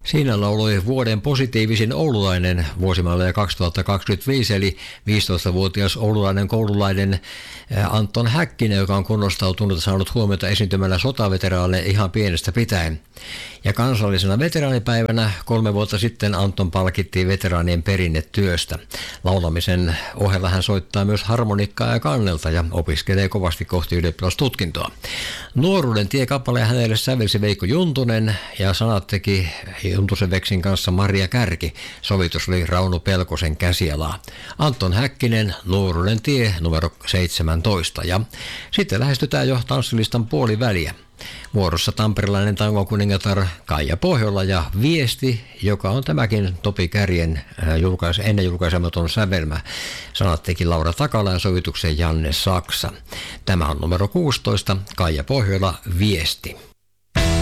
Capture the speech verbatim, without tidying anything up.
Siinä lauloi vuoden positiivisin oululainen vuosimallia kaksituhattakaksikymmentäviisi, eli viisitoistavuotias oululainen koululainen Anton Häkkinen, joka on kunnostautunut ja saanut huomiota esiintymällä sotaveteraaneille ihan pienestä pitäen. Ja kansallisena veteraanipäivänä kolme vuotta sitten Anton palkittiin veteraanien perinnetyöstä. Laulamisen ohella hän soittaa myös harmonikkaa ja kannelta ja opiskelee kovasti kohti ylioppilastutkintoa. Nuoruuden tie-kappaleen hänelle sävelsi Veikko Juntunen ja sanat teki Juntusen veksin kanssa Maria Kärki. Sovitus oli Rauno Pelkosen käsialaa. Anton Häkkinen, Nuoruuden tie numero seitsemäntoista. Ja sitten lähestytään jo tanssilistan puoliväliä. Vuorossa tamperelainen tangon kuningatar Kaija Pohjola ja Viesti, joka on tämäkin Topi Kärjen julkais, ennen julkaisematon sävelmä. Sanat teki Laura Takala ja sovituksen Janne Saksa. Tämä on numero kuusitoista, Kaija Pohjola, Viesti.